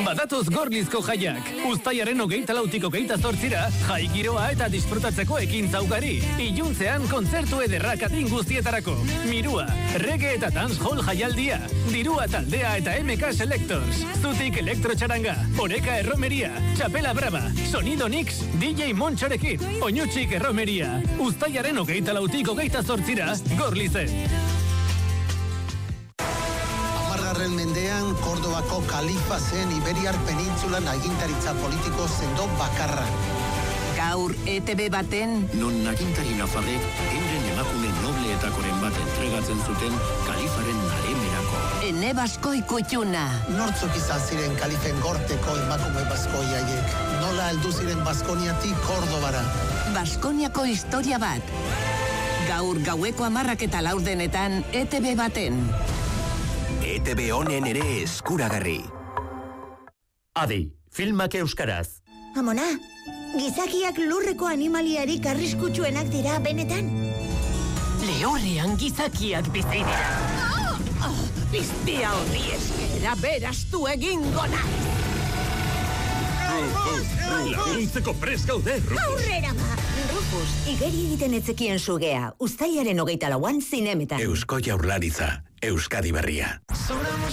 Badatoz Gorlizko jaiak. Uztailaren 24tik 28ra, jai giroa eta disfrutatzeko ekintza ugari. Iluntzean kontzertu ederrak adin guztietarako. Mirua, reggae eta dancehall jaialdia. Dirua taldea eta MK Selectors. Zutik elektrotxaranga, Oreka erromeria, Txapela Brava, Sonido Nix, DJ Montxorekin, Oñutxik erromeria. Uztailaren 24tik 28ra, Gorlizen. Mendean, Kordobako kalifa zen Iberiar penintzulan agintaritza politiko sendo bakarra. Gaur ETB baten non agintari nafarrek euren emakume nobleetakoren bat entregatzen zuten kalifaren naremerako. Ene Baskoi kutxuna. Nortzuk izan ziren kalifen gorteko emakume baskoiaiek. Nola heldu ziren Baskoniatik Kordobara. Baskoniako historia bat. Gaur gaueko 10:04 ETB baten. ETB honen ere eskuragarri. Adi, filmak euskaraz. Amona, gizakiak lurreko animaliarik arriskutsuenak dira benetan. Lehorrean gizakiak bizi dira. Piztia horri eskera berastu egingo naiz. Laguntzeko prest gaude, Rufus. Aurrera ba! Rufus, igeri egiten etzekien sugea. Uztailaren 24an zinemetan. Eusko Jaurlaritza, Euskadi Berria.